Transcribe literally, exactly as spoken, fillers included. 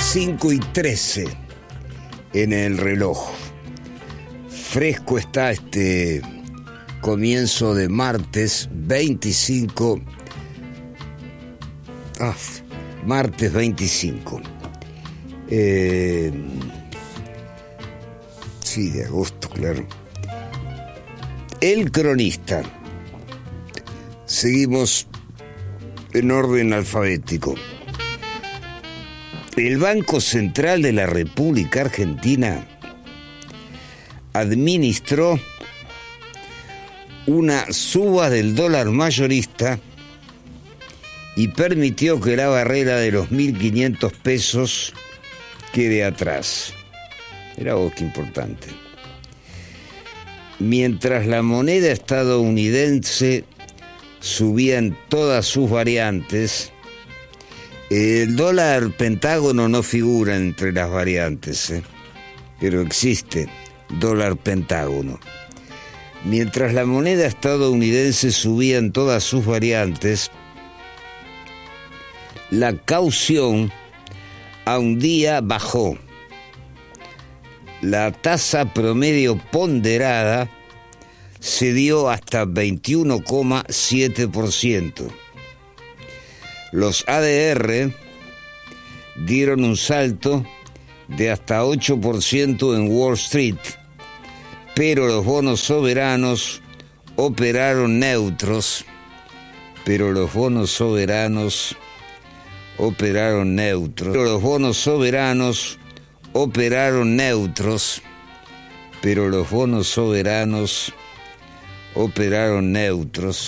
cinco y trece en el reloj. Fresco está este comienzo de martes veinticinco. Ah, martes veinticinco. Eh, sí, de agosto, claro. El Cronista. Seguimos en orden alfabético. El Banco Central de la República Argentina administró una suba del dólar mayorista y permitió que la barrera de los mil quinientos pesos quede atrás. Mirá vos qué importante. Mientras la moneda estadounidense subía en todas sus variantes, el dólar pentágono no figura entre las variantes, ¿eh? Pero existe dólar pentágono. Mientras la moneda estadounidense subía en todas sus variantes, la caución a un día bajó. La tasa promedio ponderada se dio hasta veintiuno coma siete por ciento. Los A D R dieron un salto de hasta ocho por ciento en Wall Street, pero los bonos soberanos operaron neutros, pero los bonos soberanos operaron neutros, pero los bonos soberanos operaron neutros, pero los bonos soberanos operaron neutros.